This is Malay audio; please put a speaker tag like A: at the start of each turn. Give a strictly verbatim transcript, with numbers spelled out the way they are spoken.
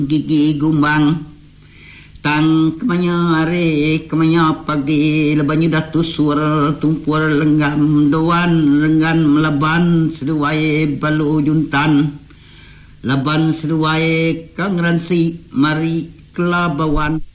A: gigi gumbang tang kemanya are kemanya pagi lebanya datu suara tumpur lenggam doan lenggan melaban seduai balu juntan laban seduai kang ransi mari kelabawan